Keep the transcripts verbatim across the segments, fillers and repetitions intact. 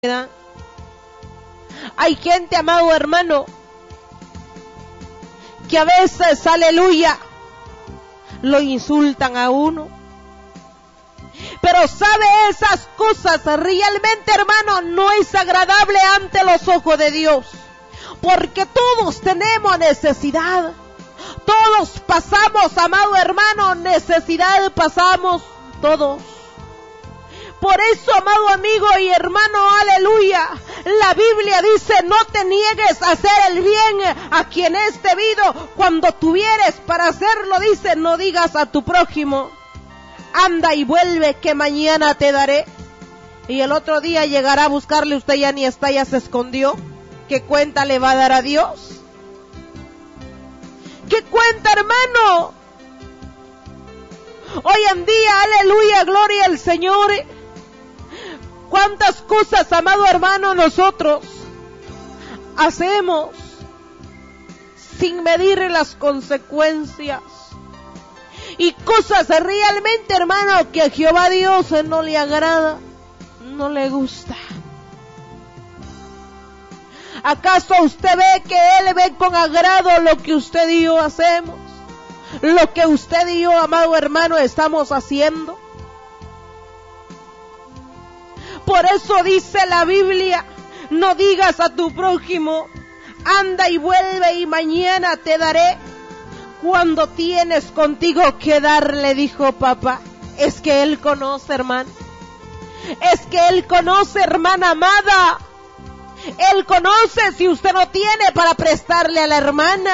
Hay gente, amado hermano, que a veces, aleluya, lo insultan a uno. Pero sabe, esas cosas realmente, hermano, no es agradable ante los ojos de Dios. Porque todos tenemos necesidad. Todos pasamos, amado hermano, necesidad pasamos todos. Por eso, amado amigo y hermano, aleluya, la Biblia dice: no te niegues a hacer el bien a quien es debido. Cuando tuvieres para hacerlo, dice, no digas a tu prójimo: anda y vuelve, que mañana te daré. Y el otro día llegará a buscarle, usted ya ni está, ya se escondió. ¿Qué cuenta le va a dar a Dios? ¿Qué cuenta, hermano? Hoy en día, aleluya, gloria al Señor. ¿Cuántas cosas, amado hermano, nosotros hacemos sin medir las consecuencias? Y cosas realmente, hermano, que a Jehová Dios no le agrada, no le gusta. ¿Acaso usted ve que Él ve con agrado lo que usted y yo hacemos? Lo que usted y yo, amado hermano, estamos haciendo. Por eso dice la Biblia: no digas a tu prójimo: anda y vuelve y mañana te daré, cuando tienes contigo que dar, le dijo papá. Es que Él conoce, hermano. Es que Él conoce, hermana amada. Él conoce si usted no tiene para prestarle a la hermana.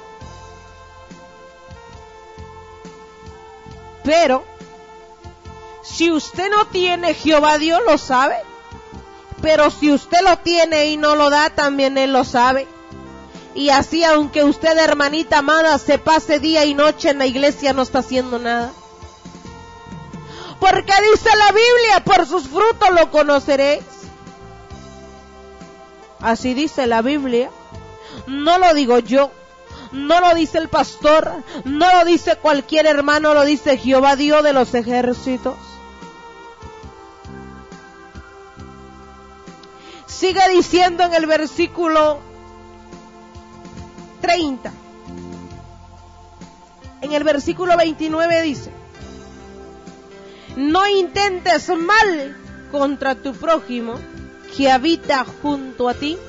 Pero si usted no tiene, Jehová Dios lo sabe. Pero si usted lo tiene y no lo da, también Él lo sabe. Y así, aunque usted, hermanita amada, se pase día y noche en la iglesia, no está haciendo nada. Porque dice la Biblia: por sus frutos lo conoceréis. Así dice la Biblia. No lo digo yo, no lo dice el pastor, no lo dice cualquier hermano, lo dice Jehová Dios de los ejércitos. Sigue diciendo en el versículo treinta. En el versículo veintinueve dice: no intentes mal contra tu prójimo que habita junto a ti.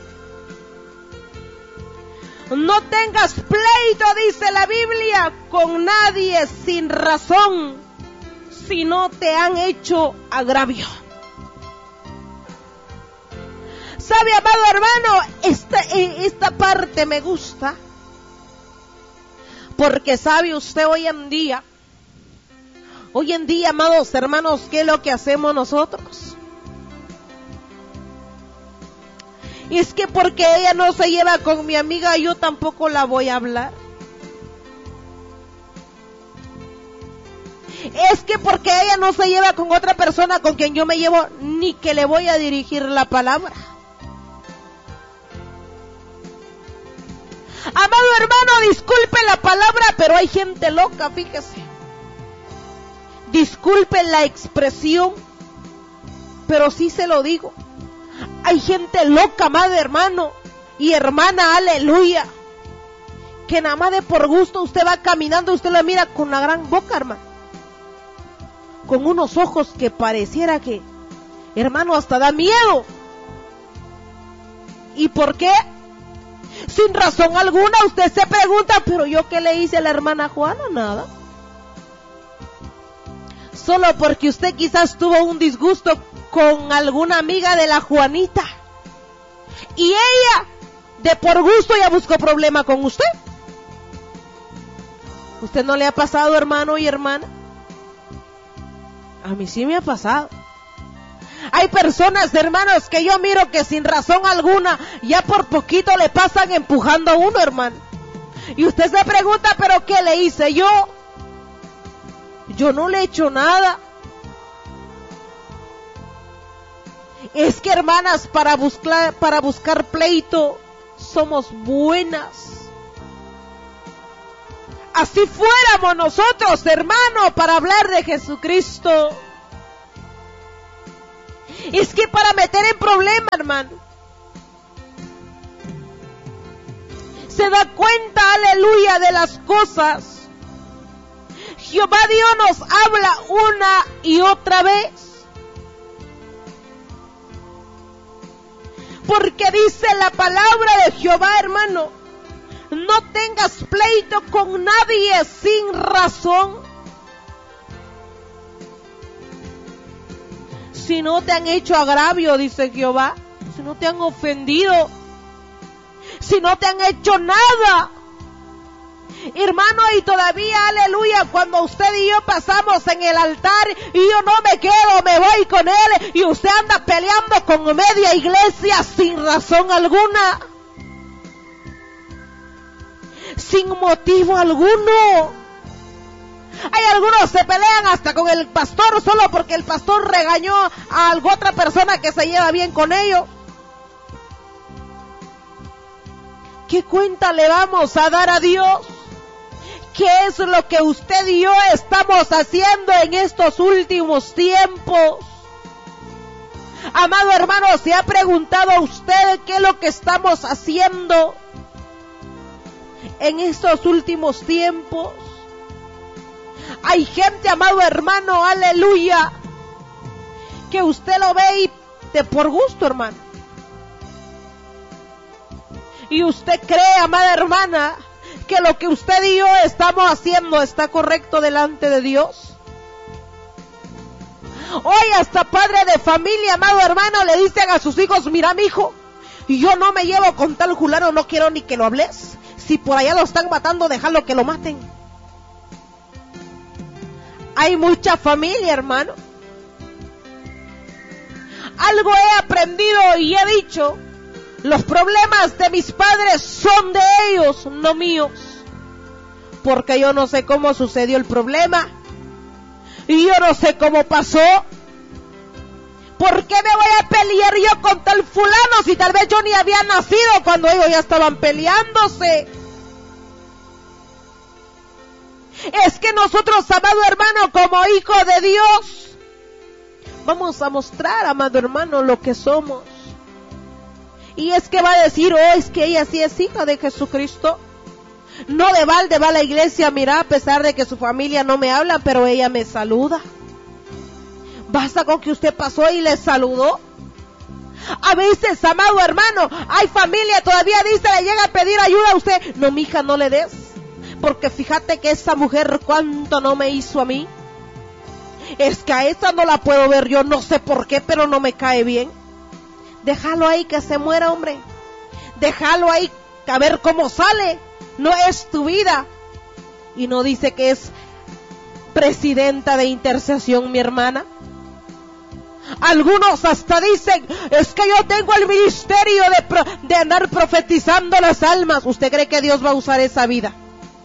No tengas pleito, dice la Biblia, con nadie sin razón, si no te han hecho agravio. ¿Sabe, amado hermano? Esta, esta parte me gusta. Porque sabe usted, hoy en día, hoy en día, amados hermanos, ¿qué es lo que hacemos nosotros? Y es que porque ella no se lleva con mi amiga, yo tampoco la voy a hablar. Es que porque ella no se lleva con otra persona con quien yo me llevo, ni que le voy a dirigir la palabra. Amado hermano, disculpe la palabra, pero hay gente loca, fíjese. Disculpe la expresión, pero sí se lo digo. Hay gente loca, amado hermano y hermana, aleluya, que nada más de por gusto usted va caminando, usted la mira con la gran boca, hermano, con unos ojos que pareciera que, hermano, hasta da miedo. ¿Y por qué? Sin razón alguna. Usted se pregunta: pero yo qué le hice a la hermana Juana, nada. Solo porque usted quizás tuvo un disgusto con alguna amiga de la Juanita, y ella de por gusto ya buscó problema con usted. ¿Usted no le ha pasado, hermano y hermana? A mí sí me ha pasado. Hay personas, hermanos, que yo miro que sin razón alguna, ya por poquito le pasan empujando a uno, hermano. Y usted se pregunta: ¿pero qué le hice yo? Yo no le he hecho nada. Es que, hermanas, para buscar, para buscar pleito, somos buenas. Así fuéramos nosotros, hermano, para hablar de Jesucristo. Es que para meter en problema, hermano. Se da cuenta, aleluya, de las cosas. Jehová Dios nos habla una y otra vez. Porque dice la palabra de Jehová, hermano, no tengas pleito con nadie sin razón. Si no te han hecho agravio, dice Jehová, si no te han ofendido, si no te han hecho nada, hermano, y todavía, aleluya, cuando usted y yo pasamos en el altar y yo no me quedo, me voy con él, y usted anda peleando con media iglesia sin razón alguna, sin motivo alguno. Hay algunos se pelean hasta con el pastor solo porque el pastor regañó a alguna otra persona que se lleva bien con ellos. ¿Qué cuenta le vamos a dar a Dios? ¿Qué es lo que usted y yo estamos haciendo en estos últimos tiempos? Amado hermano, ¿se ha preguntado a usted qué es lo que estamos haciendo en estos últimos tiempos? Hay gente, amado hermano, aleluya, que usted lo ve y de por gusto, hermano. Y usted cree, amada hermana, que lo que usted y yo estamos haciendo está correcto delante de Dios. Hoy hasta padre de familia, amado hermano, le dicen a sus hijos, mira mi hijo, yo no me llevo con tal fulano, no quiero ni que lo hables. Si por allá lo están matando, déjalo que lo maten. Hay mucha familia, hermano. Algo he aprendido y he dicho, los problemas de mis padres son de ellos, no míos. Porque yo no sé cómo sucedió el problema. Y yo no sé cómo pasó. ¿Por qué me voy a pelear yo con tal fulano si tal vez yo ni había nacido cuando ellos ya estaban peleándose? Es que nosotros, amado hermano, como hijos de Dios, vamos a mostrar, amado hermano, lo que somos. Y es que va a decir, oh, es que ella sí es hija de Jesucristo. No de balde va a la iglesia, mira, a pesar de que su familia no me habla, pero ella me saluda. Basta con que usted pasó y le saludó. A veces, amado hermano, hay familia, todavía dice, le llega a pedir ayuda a usted. No, mija, no le des. Porque fíjate que esa mujer cuánto no me hizo a mí. Es que a esa no la puedo ver yo, no sé por qué, pero no me cae bien. Déjalo ahí que se muera, hombre. Déjalo ahí a ver cómo sale. No es tu vida. Y no dice que es presidenta de intercesión, mi hermana. Algunos hasta dicen, es que yo tengo el ministerio de, pro, de andar profetizando las almas. ¿Usted cree que Dios va a usar esa vida?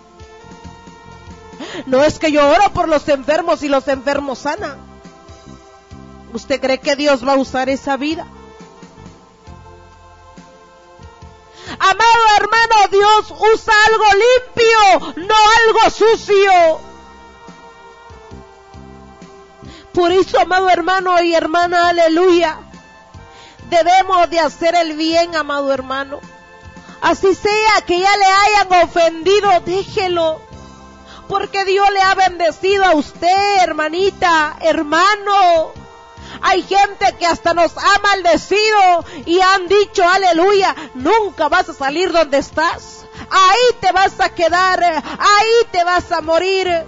No, es que yo oro por los enfermos y los enfermos sanan. ¿Usted cree que Dios va a usar esa vida? Amado hermano, Dios usa algo limpio, no algo sucio. Por eso, amado hermano y hermana, aleluya, debemos de hacer el bien, amado hermano. Así sea que ya le hayan ofendido, déjelo. Porque Dios le ha bendecido a usted, hermanita, hermano. Hay gente que hasta nos ha maldecido y han dicho, aleluya, nunca vas a salir donde estás. Ahí te vas a quedar, ahí te vas a morir.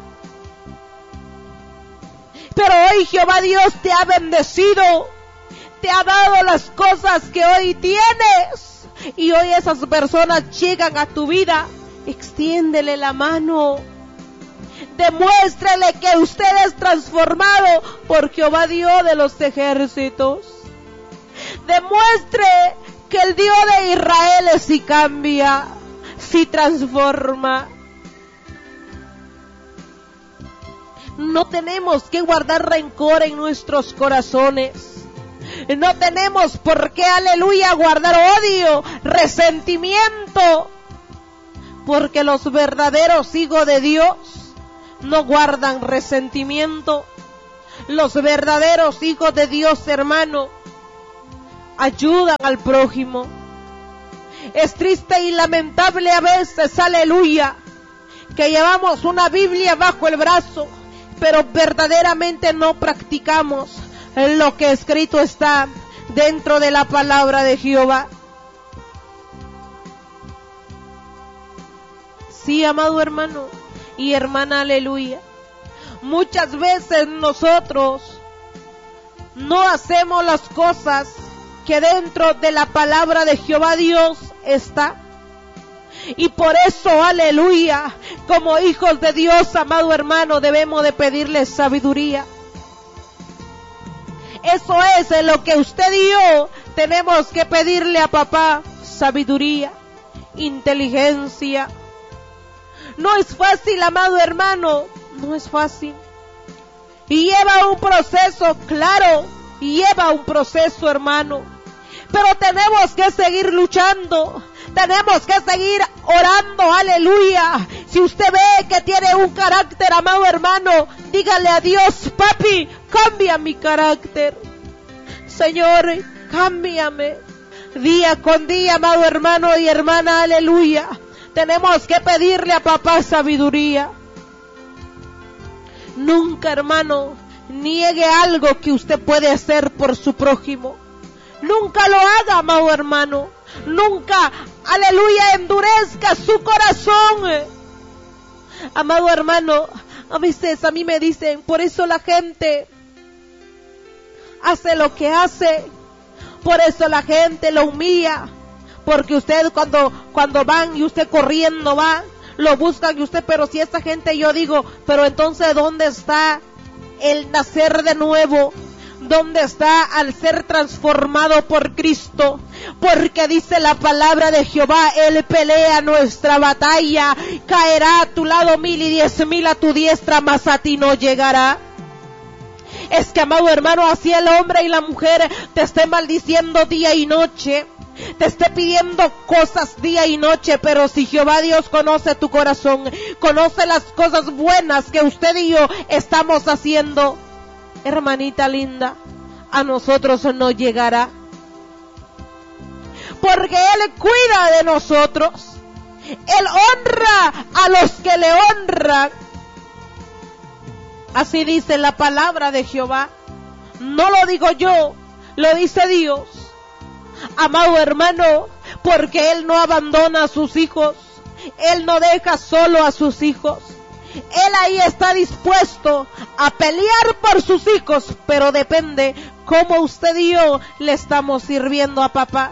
Pero hoy Jehová Dios te ha bendecido, te ha dado las cosas que hoy tienes. Y hoy esas personas llegan a tu vida, extiéndele la mano. Demuéstrele que usted es transformado por Jehová Dios de los ejércitos. Demuestre que el Dios de Israel sí cambia, sí transforma. No tenemos que guardar rencor en nuestros corazones. No tenemos por qué, aleluya, guardar odio, resentimiento. Porque los verdaderos hijos de Dios no guardan resentimiento. Los verdaderos hijos de Dios, hermano, ayudan al prójimo. Es triste y lamentable a veces, aleluya, que llevamos una Biblia bajo el brazo, pero verdaderamente no practicamos lo que escrito está dentro de la palabra de Jehová. Sí, amado hermano y hermana, aleluya. Muchas veces nosotros no hacemos las cosas que dentro de la palabra de Jehová Dios está. Y por eso, aleluya, como hijos de Dios, amado hermano, debemos de pedirle sabiduría. Eso es lo que usted y yo tenemos que pedirle a papá: sabiduría, inteligencia. No es fácil, amado hermano, no es fácil. Y lleva un proceso, claro, lleva un proceso, hermano. Pero tenemos que seguir luchando, tenemos que seguir orando, aleluya. Si usted ve que tiene un carácter, amado hermano, dígale a Dios: papi, cambia mi carácter. Señor, cámbiame. Día con día, amado hermano y hermana, aleluya. Tenemos que pedirle a papá sabiduría. Nunca, hermano, niegue algo que usted puede hacer por su prójimo. Nunca lo haga, amado hermano. Nunca, aleluya, endurezca su corazón. Amado hermano, a veces a mí me dicen, por eso la gente hace lo que hace, por eso la gente lo humilla, porque usted cuando, cuando van y usted corriendo va, lo buscan y usted, pero si esta gente, yo digo, pero entonces ¿dónde está el nacer de nuevo? ¿Dónde está al ser transformado por Cristo? Porque dice la palabra de Jehová: Él pelea nuestra batalla. Caerá a tu lado mil y diez mil a tu diestra, mas a ti no llegará. Es que, amado hermano, así el hombre y la mujer te esté maldiciendo día y noche, te esté pidiendo cosas día y noche, pero si Jehová Dios conoce tu corazón, conoce las cosas buenas que usted y yo estamos haciendo, hermanita linda, a nosotros no llegará. Porque Él cuida de nosotros. Él honra a los que le honran. Así dice la palabra de Jehová. No lo digo yo, lo dice Dios. Amado hermano, porque Él no abandona a sus hijos. Él no deja solo a sus hijos. Él ahí está dispuesto a pelear por sus hijos, pero depende cómo usted y yo le estamos sirviendo a papá.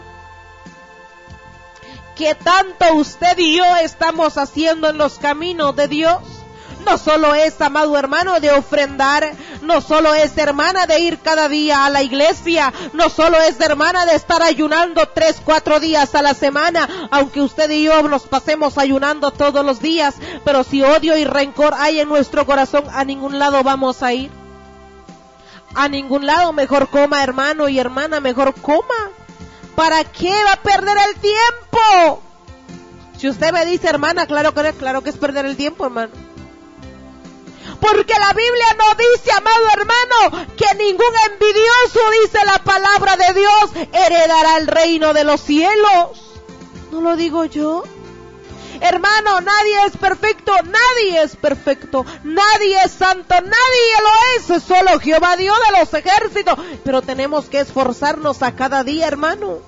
¿Qué tanto usted y yo estamos haciendo en los caminos de Dios? No solo es, amado hermano, de ofrendar, no solo es, hermana, de ir cada día a la iglesia, no solo es, hermana, de estar ayunando tres, cuatro días a la semana, aunque usted y yo nos pasemos ayunando todos los días, pero si odio y rencor hay en nuestro corazón, a ningún lado vamos a ir. A ningún lado. Mejor coma, hermano y hermana, mejor coma. ¿Para qué va a perder el tiempo? Si usted me dice, hermana, claro que, claro que es perder el tiempo, hermano. Porque la Biblia no dice, amado hermano, que ningún envidioso, dice la palabra de Dios, heredará el reino de los cielos. ¿No lo digo yo? Hermano, nadie es perfecto, nadie es perfecto, nadie es santo, nadie lo es, solo Jehová Dios de los ejércitos. Pero tenemos que esforzarnos a cada día, hermano.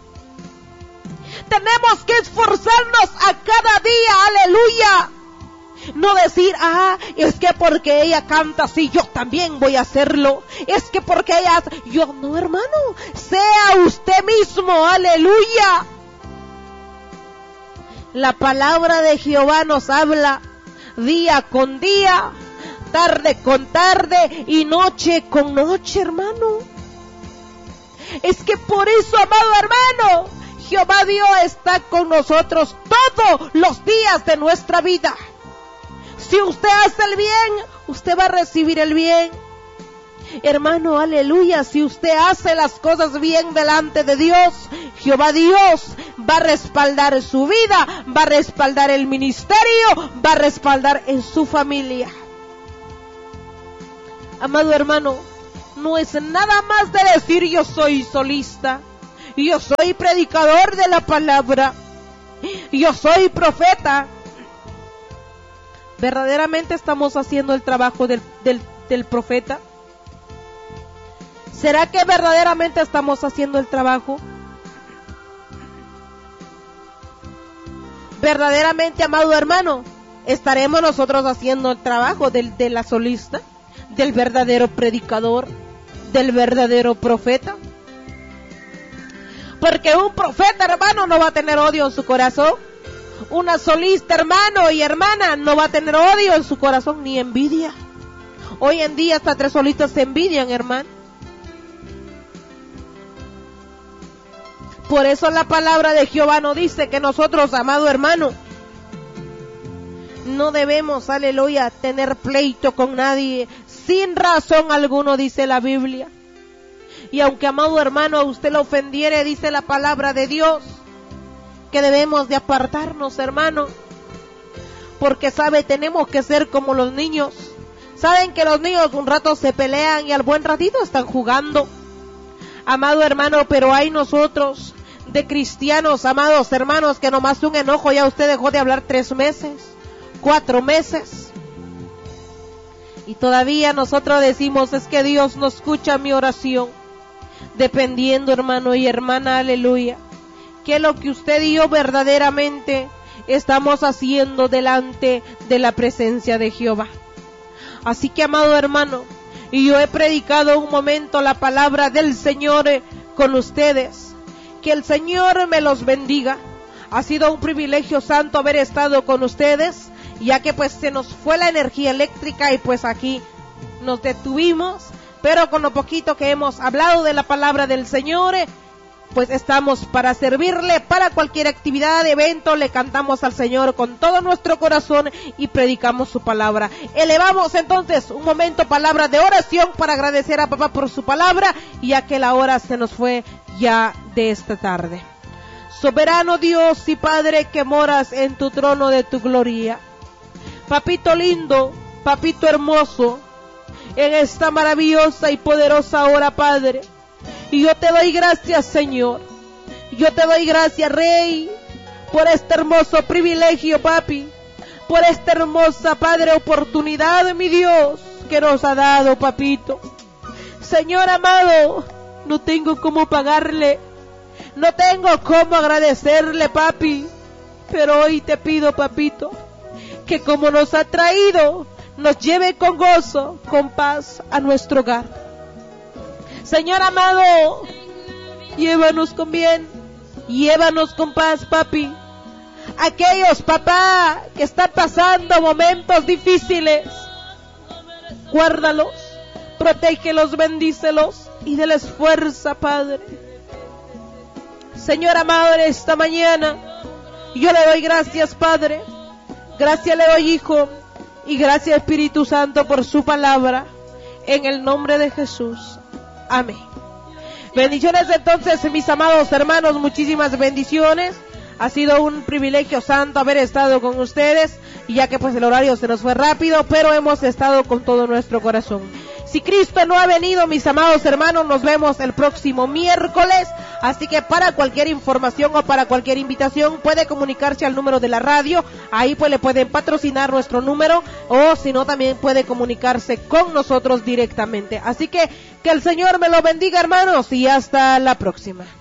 Tenemos que esforzarnos a cada día, aleluya. No decir, ah, es que porque ella canta así, yo también voy a hacerlo. Es que porque ella, yo, no, hermano, sea usted mismo, aleluya. La palabra de Jehová nos habla día con día, tarde con tarde y noche con noche, hermano. Es que por eso, amado hermano, Jehová Dios está con nosotros todos los días de nuestra vida. Si usted hace el bien, usted va a recibir el bien. Hermano, aleluya, si usted hace las cosas bien delante de Dios, Jehová Dios va a respaldar su vida, va a respaldar el ministerio, va a respaldar en su familia. amado hermano, no es nada más de decir yo soy solista, yo soy predicador de la palabra, yo soy profeta. ¿Verdaderamente estamos haciendo el trabajo del, del, del profeta? ¿Será que verdaderamente estamos haciendo el trabajo? Verdaderamente, amado hermano, ¿estaremos nosotros haciendo el trabajo del, de la solista, del verdadero predicador, del verdadero profeta? Porque un profeta, hermano, no va a tener odio en su corazón. Una solista, hermano y hermana, no va a tener odio en su corazón ni envidia. Hoy en día hasta tres solistas se envidian, hermano. Por eso la palabra de Jehová nos dice que nosotros, amado hermano, no debemos, aleluya, tener pleito con nadie, sin razón alguno, dice la Biblia. Y aunque, amado hermano, a usted lo ofendiere, dice la palabra de Dios, que debemos de apartarnos, hermano, porque sabe, tenemos que ser como los niños. Saben que los niños un rato se pelean y al buen ratito están jugando, amado hermano, pero hay nosotros de cristianos, amados hermanos, que nomás un enojo ya usted dejó de hablar tres meses, cuatro meses, y todavía nosotros decimos, es que Dios no escucha mi oración. Dependiendo, hermano y hermana, aleluya, que lo que usted y yo verdaderamente estamos haciendo delante de la presencia de Jehová. Así que, amado hermano, y yo he predicado un momento la palabra del Señor eh, con ustedes. Que el Señor me los bendiga. Ha sido un privilegio santo haber estado con ustedes, ya que pues se nos fue la energía eléctrica y pues aquí nos detuvimos, pero con lo poquito que hemos hablado de la palabra del Señor, eh, pues estamos para servirle. Para cualquier actividad, evento, le cantamos al Señor con todo nuestro corazón y predicamos su palabra. Elevamos entonces un momento palabra de oración para agradecer a papá por su palabra, ya que la hora se nos fue ya de esta tarde. Soberano Dios y Padre que moras en tu trono de tu gloria, papito lindo, papito hermoso, en esta maravillosa y poderosa hora, Padre, y yo te doy gracias, Señor. Yo te doy gracias, Rey, por este hermoso privilegio, papi, por esta hermosa, Padre, oportunidad, mi Dios, que nos ha dado, papito. Señor amado, no tengo cómo pagarle, no tengo cómo agradecerle, papi, pero hoy te pido, papito, que como nos ha traído, nos lleve con gozo, con paz a nuestro hogar. Señor amado, llévanos con bien, llévanos con paz, papi. Aquellos, papá, que están pasando momentos difíciles, guárdalos, protégelos, bendícelos y déles fuerza, Padre. Señor amado, en esta mañana, yo le doy gracias, Padre. Gracias le doy, Hijo, y gracias, Espíritu Santo, por su palabra, en el nombre de Jesús. Amén. Bendiciones entonces, mis amados hermanos, muchísimas bendiciones. Ha sido un privilegio santo haber estado con ustedes, y ya que pues el horario se nos fue rápido, pero hemos estado con todo nuestro corazón. Si Cristo no ha venido, mis amados hermanos, nos vemos el próximo miércoles. Así que para cualquier información o para cualquier invitación puede comunicarse al número de la radio. Ahí pues le pueden patrocinar nuestro número, o si no también puede comunicarse con nosotros directamente. Así que que el Señor me lo bendiga, hermanos, y hasta la próxima.